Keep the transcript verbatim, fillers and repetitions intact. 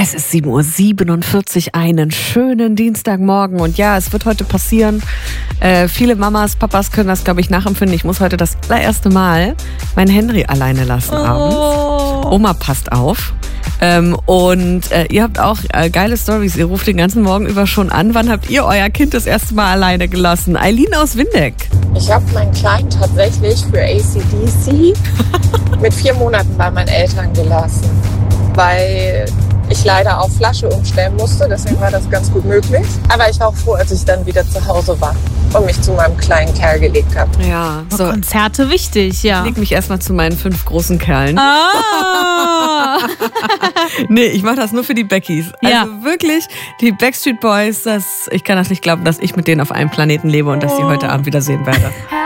Es ist sieben Uhr siebenundvierzig, einen schönen Dienstagmorgen. Und ja, es wird heute passieren. Äh, viele Mamas, Papas können das, glaube ich, nachempfinden. Ich muss heute das allererste Mal meinen Henry alleine lassen abends. Oh. Oma passt auf. Ähm, und äh, ihr habt auch äh, geile Storys. Ihr ruft den ganzen Morgen über schon an. Wann habt ihr euer Kind das erste Mal alleine gelassen? Eileen aus Windeck. Ich habe meinen Kleinen tatsächlich für A C D C mit vier Monaten bei meinen Eltern gelassen, weil ich leider auf Flasche umstellen musste. Deswegen war das ganz gut möglich. Aber ich war auch froh, als ich dann wieder zu Hause war und mich zu meinem kleinen Kerl gelegt habe. Ja, so. Konzerte wichtig, ja. Ich leg mich erstmal zu meinen fünf großen Kerlen. Ah. Nee, ich mache das nur für die Beckys. Also Ja. wirklich, die Backstreet Boys, das, ich kann das nicht glauben, dass ich mit denen auf einem Planeten lebe und dass ich sie heute Abend wiedersehen werde.